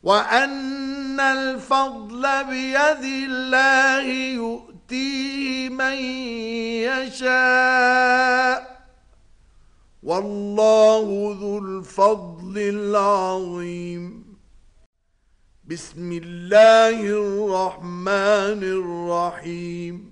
وأن الفضل بيد الله يؤتيه من يشاء والله ذو الفضل العظيم. بسم الله الرحمن الرحيم.